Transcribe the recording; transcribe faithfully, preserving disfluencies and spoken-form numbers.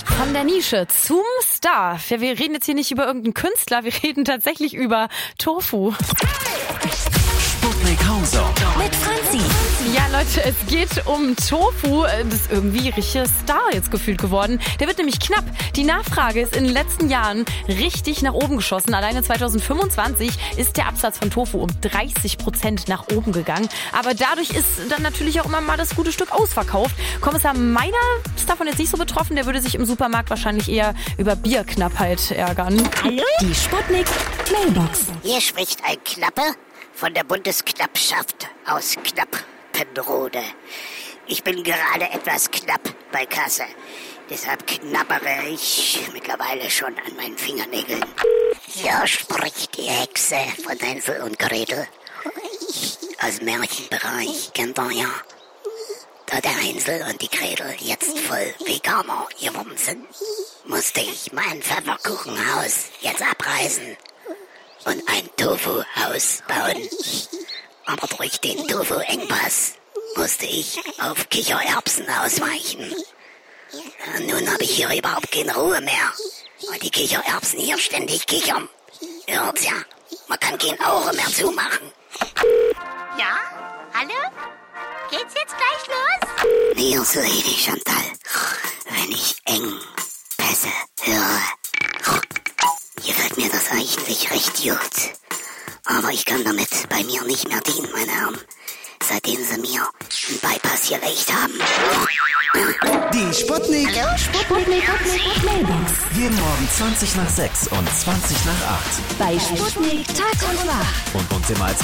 Von der Nische zum Star. Ja, wir reden jetzt hier nicht über irgendeinen Künstler, wir reden tatsächlich über Tofu. Sputnik Hauser Mit Franzi. Ja, Leute, es geht um Tofu. Das ist irgendwie ein richtiger Star jetzt gefühlt geworden. Der wird nämlich knapp. Die Nachfrage ist in den letzten Jahren richtig nach oben geschossen. Alleine zwanzig fünfundzwanzig ist der Absatz von Tofu um dreißig Prozent nach oben gegangen. Aber dadurch ist dann natürlich auch immer mal das gute Stück ausverkauft. Kommissar Meiner ist davon jetzt nicht so betroffen. Der würde sich im Supermarkt wahrscheinlich eher über Bierknappheit ärgern. Hallo? Die Sputnik Mailbox. Hier spricht ein Knappe von der Bundesknappschaft aus Knappenrode. Ich bin gerade etwas knapp bei Kasse. Deshalb knabbere ich mittlerweile schon an meinen Fingernägeln. Hier spricht die Hexe von Hänsel und Gretel. Aus Märchenbereich kennt ihr ja. Da der Hänsel und die Gretel jetzt voll Veganer geworden sind, musste ich mein Pfefferkuchenhaus jetzt abreißen und ein Tofu-Haus bauen. Aber durch den Tofu-Engpass musste ich auf Kichererbsen ausweichen. Ja, nun habe ich hier überhaupt keine Ruhe mehr, weil die Kichererbsen hier ständig kichern. Ihr hört's ja, man kann kein Auge mehr zumachen. Ja? Hallo? Geht's jetzt gleich los? Mir so Lady Chantal, wenn ich Engpässe höre, gefällt mir das eigentlich recht gut. Aber ich kann damit bei mir nicht mehr dienen, meine Herren, seitdem sie mir einen Bypass gelegt haben. Die Sputnik. Hallo? Sputnik Mailbox. Jeden Morgen zwanzig nach sechs und zwanzig nach acht. Bei Sputnik Tag und Nacht. Und uns immer als